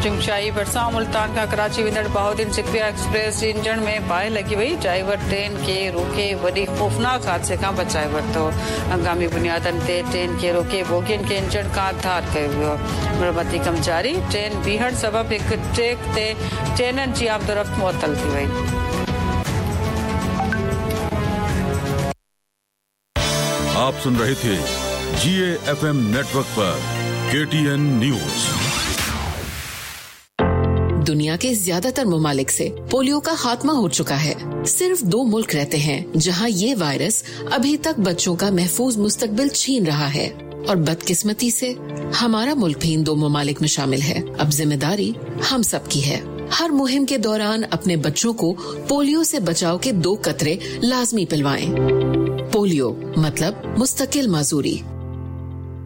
चिमशाई भरसा मुल्तान का Karachi विंदड़ Bahauddin सिकविया express engine में बाहि लगी वई। ड्राइवर ट्रेन के रोके वॾी खौफनाक हादसे खां बचाए वरितो। हंगामी बुनियादनि ते ट्रेन खे रोके बोगियुनि खे इंजन खां धार कयो वियो। मुरम्मती कम जारी। ट्रेन बीहण सबबि हिकु ट्रैक ते ट्रेननि जी आमदोरफ़्त मुअतल थी वई। आप सुन रहे थे GAFM नेटवर्क पर KTN न्यूज। दुनिया के ज्यादातर ममालिक से पोलियो का खात्मा हो चुका है। सिर्फ 2 मुल्क रहते हैं जहां ये वायरस अभी तक बच्चों का महफूज मुस्तकबिल छीन रहा है, और बदकिस्मती से हमारा मुल्क भी इन 2 ममालिक में शामिल है। अब जिम्मेदारी हम सब की है। हर मुहिम के दौरान अपने बच्चों को पोलियो से बचाव के 2 कतरे लाजमी पिलवाएं। पोलियो मतलब मुस्तकिल माजूरी।